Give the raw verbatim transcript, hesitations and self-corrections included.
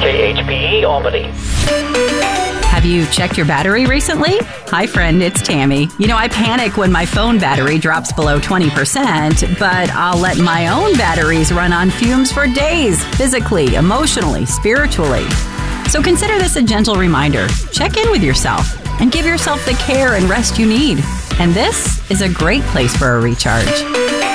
K H P E Albany. Have you checked your battery recently? Hi, friend, it's Tammy. You know, I panic when my phone battery drops below twenty percent, but I'll let my own batteries run on fumes for days, physically, emotionally, spiritually. So consider this a gentle reminder. Check in with yourself and give yourself the care and rest you need. And this is a great place for a recharge.